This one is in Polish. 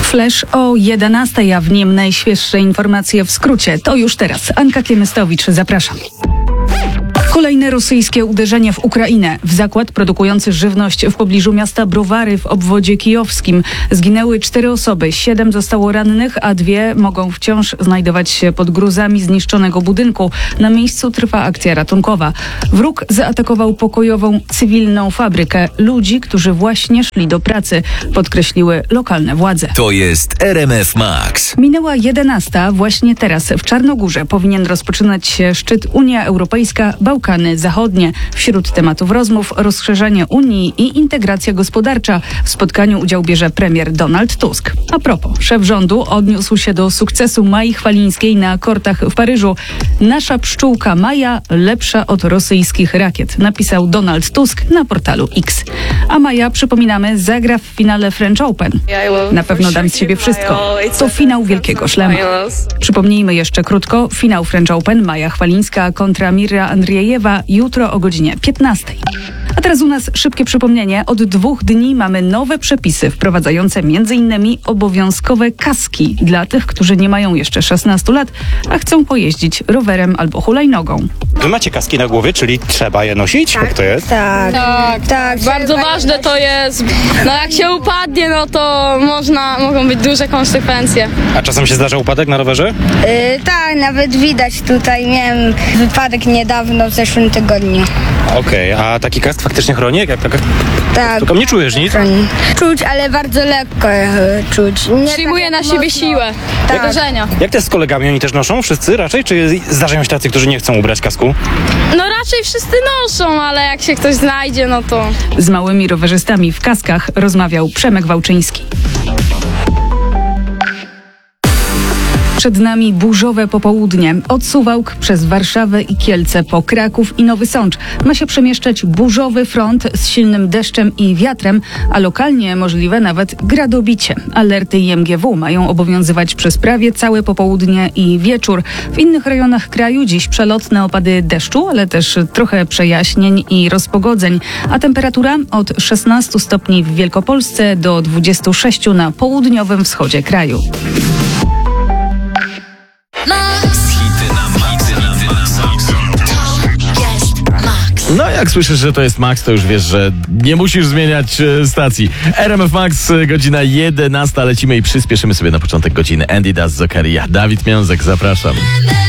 Flash o 11:00, a w nim najświeższe informacje w skrócie. To już teraz. Anka Kiemystowicz, zapraszam. Kolejne rosyjskie uderzenie w Ukrainę. W zakład produkujący żywność w pobliżu miasta Browary w obwodzie kijowskim zginęły 4 osoby, 7 zostało rannych, a 2 mogą wciąż znajdować się pod gruzami zniszczonego budynku. Na miejscu trwa akcja ratunkowa. Wróg zaatakował pokojową, cywilną fabrykę. Ludzi, którzy właśnie szli do pracy, podkreśliły lokalne władze. To jest RMF Max. Minęła 11:00. Właśnie teraz w Czarnogórze powinien rozpoczynać się szczyt Unia Europejska Bałkany Zachodnie. Wśród tematów rozmów rozszerzenie Unii i integracja gospodarcza. W spotkaniu udział bierze premier Donald Tusk. A propos, szef rządu odniósł się do sukcesu Mai Chwalińskiej na kortach w Paryżu. Nasza pszczółka Maja lepsza od rosyjskich rakiet, napisał Donald Tusk na portalu X. A Maja, przypominamy, zagra w finale French Open. Na pewno dam z siebie wszystko. To finał Wielkiego Szlema. Przypomnijmy jeszcze krótko, finał French Open Maja Chwalińska kontra Mirra Andriejewa jutro o godzinie 15:00. A teraz u nas szybkie przypomnienie. Od 2 dni mamy nowe przepisy wprowadzające m.in. obowiązkowe kaski dla tych, którzy nie mają jeszcze 16 lat, a chcą pojeździć rowerem albo hulajnogą. Wy macie kaski na głowie, czyli trzeba je nosić? Jak to jest? Tak. Bardzo ważne to jest. No jak się upadnie, no to mogą być duże konsekwencje. A czasem się zdarza upadek na rowerze? Tak, nawet widać tutaj. Miałem wypadek niedawno, w zeszłym tygodniu. Okej, a taki kask faktycznie chroni? Tak. Tylko nie czujesz nic? Czuć, ale bardzo lekko czuć. Nie Przyjmuje tak na siebie mocno. siłę, uderzenia. Jak to jest z kolegami? Oni też noszą? Wszyscy raczej? Czy zdarzają się tacy, którzy nie chcą ubrać kasku? No raczej wszyscy noszą, ale jak się ktoś znajdzie, no to... Z małymi rowerzystami w kaskach rozmawiał Przemek Wałczyński. Przed nami burzowe popołudnie. Od Suwałk przez Warszawę i Kielce po Kraków i Nowy Sącz ma się przemieszczać burzowy front z silnym deszczem i wiatrem, a lokalnie możliwe nawet gradobicie. Alerty IMGW mają obowiązywać przez prawie całe popołudnie i wieczór. W innych rejonach kraju dziś przelotne opady deszczu, ale też trochę przejaśnień i rozpogodzeń, a temperatura od 16 stopni w Wielkopolsce do 26 na południowym wschodzie kraju. No jak słyszysz, że to jest Max, to już wiesz, że nie musisz zmieniać stacji. RMF Max, godzina 11, lecimy i przyspieszymy sobie na początek godziny. Andy Das, Zakaria, Dawid Miązek, zapraszam.